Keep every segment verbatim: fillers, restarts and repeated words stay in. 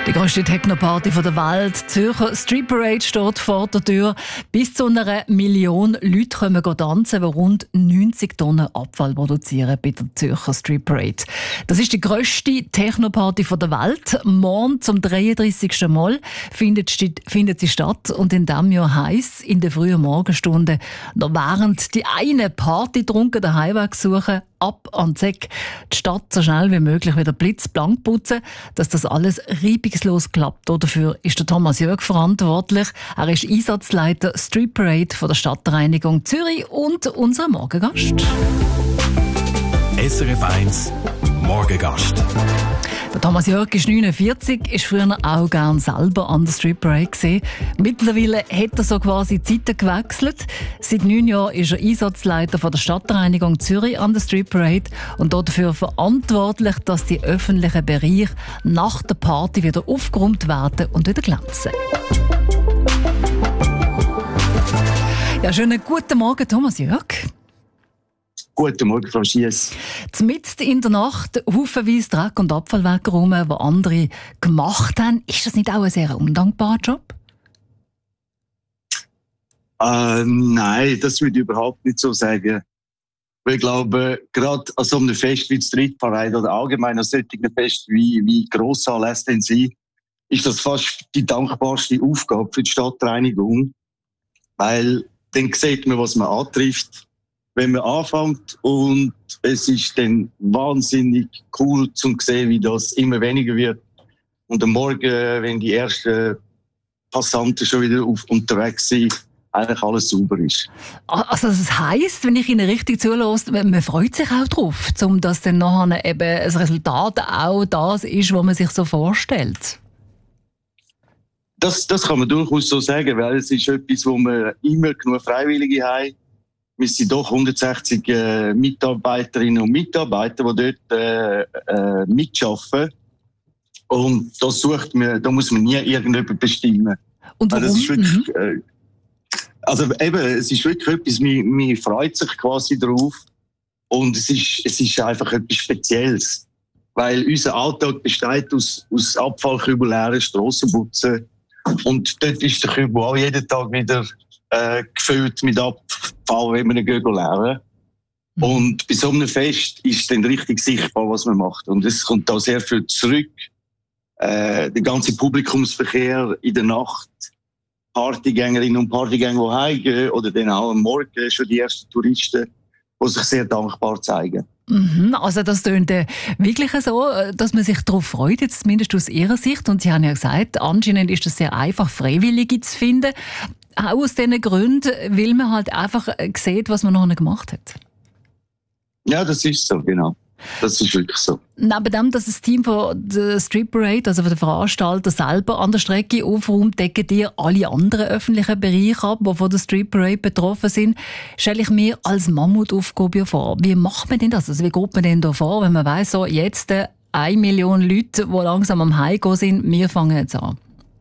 Die grösste Techno-Party der Welt, die Zürcher Street Parade, steht vor der Tür. Bis zu einer Million Leute kommen tanzen, die rund neunzig Tonnen Abfall produzieren bei der Zürcher Street Parade. Das ist die grösste Techno-Party der Welt. Morgen zum dreiunddreissigsten Mal findet, findet sie statt. Und in diesem Jahr heisst es in den frühen Morgenstunden, noch während die eine Party trunken den Heimweg suchen, ab an die Säcke, die Stadt so schnell wie möglich wieder blitzblank putzen, dass das alles reibungslos klappt. Dafür ist der Thomas Jörg verantwortlich. Er ist Einsatzleiter Street Parade von der Stadtreinigung Zürich und unser Morgengast. S R F eins Morgengast. Der Thomas Jörg ist neunundvierzig, ist früher auch gerne selber an der Street Parade gesehen. Mittlerweile hat er so quasi die Zeiten gewechselt. Seit neun Jahren ist er Einsatzleiter von der Stadtreinigung Zürich an der Street Parade und dafür verantwortlich, dass die öffentlichen Bereiche nach der Party wieder aufgeräumt werden und wieder glänzen. Ja, schönen guten Morgen, Thomas Jörg. Guten Morgen, Frau Schiess. Mitten in der Nacht haufenweise Dreck und Abfall wegräumen, die andere gemacht haben. Ist das nicht auch ein sehr undankbarer Job? Äh, nein, das würde ich überhaupt nicht so sagen. Ich glaube, gerade an so einem Fest wie die Street Parade oder allgemein an solchen Fest wie, wie Grossanlässe denn sind, ist das fast die dankbarste Aufgabe für die Stadtreinigung. Weil dann sieht man, was man antrifft, wenn man anfängt, und es ist dann wahnsinnig cool zu sehen, wie das immer weniger wird. Und am Morgen, wenn die ersten Passanten schon wieder auf, unterwegs sind, eigentlich alles sauber ist. Also das heisst, wenn ich Ihnen richtig zuhöre, man freut sich auch drauf, um dass dann nachher eben das Resultat auch das ist, was man sich so vorstellt? Das, das kann man durchaus so sagen, weil es ist etwas, wo wir immer genug Freiwillige haben. Wir sind doch hundertsechzig äh, Mitarbeiterinnen und Mitarbeiter, die dort äh, äh, mitarbeiten. Und da sucht man, da muss man nie irgendjemand bestimmen. Und warum? Also, das ist wirklich, äh, also eben, es ist wirklich etwas, man, man freut sich quasi drauf. Und es ist, es ist einfach etwas Spezielles. Weil unser Alltag besteht aus, aus Abfallkübel, leeren Strassenputzen. Und dort ist der Kübel auch jeden Tag wieder Äh, gefüllt mit Abfall, wenn wir ihn leeren. Mhm. Und bei so einem Fest ist dann richtig sichtbar, was man macht. Und es kommt da sehr viel zurück. Äh, der ganze Publikumsverkehr in der Nacht, Partygängerinnen und Partygänger, die heimgehen, oder dann auch am Morgen schon die ersten Touristen, die sich sehr dankbar zeigen. Mhm, also das tönt äh, wirklich so, dass man sich darauf freut, jetzt zumindest aus Ihrer Sicht. Und Sie haben ja gesagt, anscheinend ist es sehr einfach, Freiwillige zu finden. Auch aus diesen Gründen, weil man halt einfach sieht, was man noch nicht gemacht hat. Ja, das ist so, genau. Das ist wirklich so. Neben dem, dass das Team von der Street Parade, also von der Veranstalter selber an der Strecke aufräumt, decken ihr alle anderen öffentlichen Bereiche ab, die von der Street Parade betroffen sind. Stelle ich mir als Mammutaufgabe vor. Wie macht man denn das? Also wie geht man denn da vor, wenn man weiss, so jetzt äh, eine Million Leute, die langsam am Heimgehen sind, wir fangen jetzt an?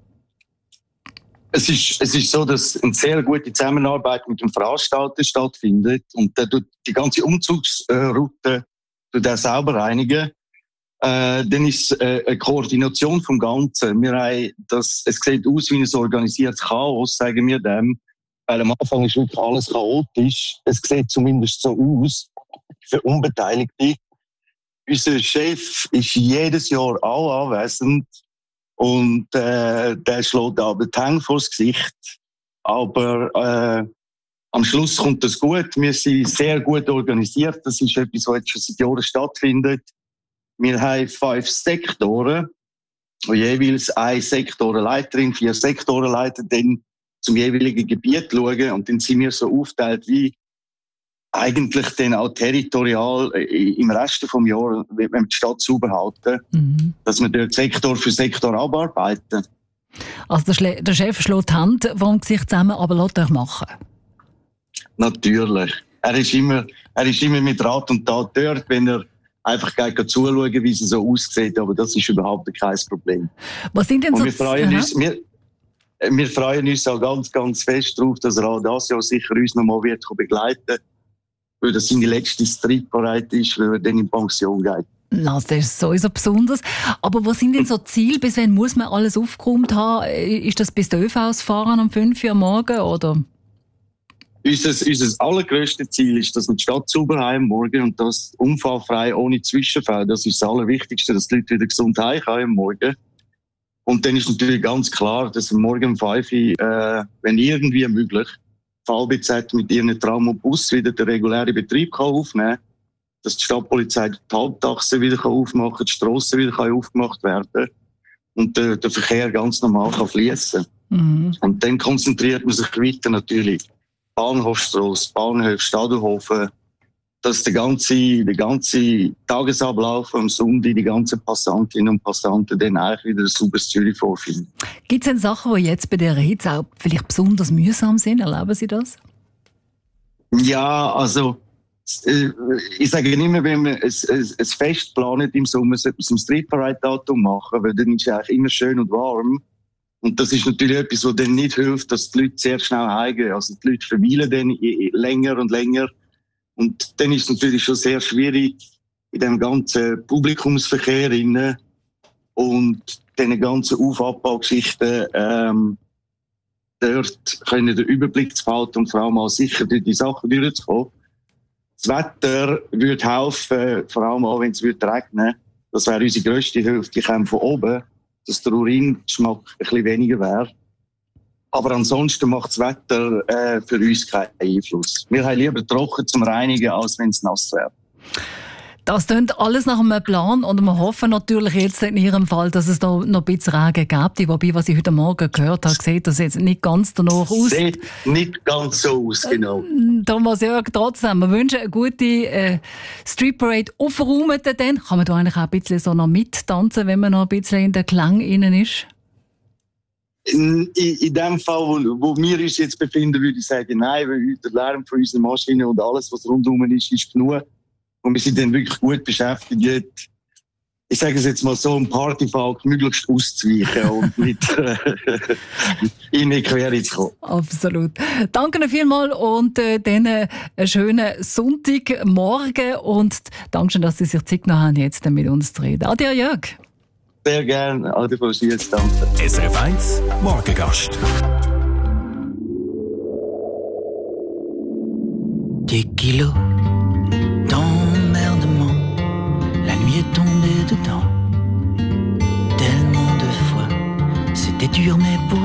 Es ist, es ist so, dass eine sehr gute Zusammenarbeit mit dem Veranstalter stattfindet, und der tut die ganze Umzugsroute tut er selber reinigen. Äh, dann ist es äh, eine Koordination vom Ganzen. Wir haben das, es sieht aus wie ein organisiertes Chaos, sagen wir dem. Weil am Anfang ist wirklich alles chaotisch. Es sieht zumindest so aus für Unbeteiligte. Unser Chef ist jedes Jahr auch anwesend. Und äh, der schlägt aber die Hände vors Gesicht. Aber äh, am Schluss kommt das gut. Wir sind sehr gut organisiert. Das ist etwas, was jetzt schon seit Jahren stattfindet. Wir haben fünf Sektoren, wo jeweils eine Sektorenleiterin, vier Sektorenleiter dann zum jeweiligen Gebiet schauen. Und dann sind wir so aufgeteilt wie eigentlich dann auch territorial im Rest des Jahres, wenn wir die Stadt sauber halten, mhm. dass wir dort Sektor für Sektor abarbeiten. Also der, Schle- der Chef schlägt die Hand vor dem Gesicht zusammen, aber lässt euch machen? Natürlich. Er ist immer, er ist immer mit Rat und Tat dort, wenn er einfach geht zuschauen, wie es so aussieht. Aber das ist überhaupt kein Problem. Was sind denn und so wir freuen uns, wir, wir freuen uns auch ganz, ganz fest darauf, dass er auch das Jahr sicher uns noch mal begleiten wird. Weil das seine letzte Street Parade ist, weil er dann in Pension geht. Das ist sowieso besonders. Aber was sind denn so Ziele? Bis wann muss man alles aufgeräumt haben? Ist das bis der ÖV fahren am fünf Uhr morgen, oder? Unser, unser allergrösstes Ziel ist, dass wir die Stadt sauber haben morgen und das unfallfrei, ohne Zwischenfälle. Das ist das Allerwichtigste, dass die Leute wieder gesund heimkommen am Morgen. Und dann ist natürlich ganz klar, dass wir morgen um fünf Uhr, äh, wenn irgendwie möglich, V B Z mit ihren Tram und Bus wieder den regulären Betrieb kann aufnehmen kann, dass die Stadtpolizei die Halbtaxe wieder aufmachen kann, die Strassen wieder aufgemacht werden und der, der Verkehr ganz normal kann fließen. Mhm. Und dann konzentriert man sich weiter natürlich. Bahnhofstrasse, Bahnhof, Stadelhofen, dass der ganze, der ganze Tagesablauf am Sonntag, die ganzen Passantinnen und Passanten dann eigentlich wieder ein sauberes Zürich vorfinden. Gibt es denn Sachen, die jetzt bei der Hitze auch vielleicht besonders mühsam sind? Erleben Sie das? Ja, also ich sage immer, wenn man ein, ein, ein Fest plant im Sommer, sollte man es am Street Parade Datum machen, weil dann ist es eigentlich immer schön und warm. Und das ist natürlich etwas, was dann nicht hilft, dass die Leute sehr schnell heimgehen. Also die Leute verweilen dann länger und länger. Und dann ist es natürlich schon sehr schwierig in dem ganzen Publikumsverkehr rein und diese ganzen Auf- und Abbaugeschichten ähm, dort können den Überblick zu behalten und vor allem auch sicher durch die Sachen durchzukommen. Das Wetter würde helfen, vor allem auch wenn es regnen würde. Das wäre unsere grösste Hilfe. Die kommen von oben, dass der Uringeschmack ein bisschen weniger wäre. Aber ansonsten macht das Wetter äh, für uns keinen Einfluss. Wir haben lieber trocken zum Reinigen, als wenn es nass wäre. Das klingt alles nach einem Plan und wir hoffen natürlich jetzt in Ihrem Fall, dass es da noch ein bisschen Regen gibt. Wobei, was ich heute Morgen gehört habe, sieht das jetzt nicht ganz danach aus. Sieht nicht ganz so aus, genau. Thomas Jörg, trotzdem, wir wünschen eine gute äh, Street Parade aufräumen. Dann kann man da eigentlich auch ein bisschen so noch mittanzen, wenn man noch ein bisschen in den Klang innen ist? In, in, in dem Fall, wo, wo wir uns jetzt befinden, würde ich sagen, nein, weil der Lärm von unseren Maschinen und alles, was rundherum ist, ist genug. Und wir sind dann wirklich gut beschäftigt, ich sage es jetzt mal so, um Partyfall möglichst auszuweichen und nicht äh, in die Quere zu kommen. Absolut. Danke vielmals und äh, dann äh, einen schönen Sonntagmorgen und danke, dass Sie sich Zeit genommen haben, jetzt mit uns zu reden. Adieu, Jörg. Sehr gerne. Adi, Frau Schiess, danke. S R F eins Morgengast. Des kilos d'emmerdement, la nuit est tombée dedans. Tellement de fois, c'était dur, mais pour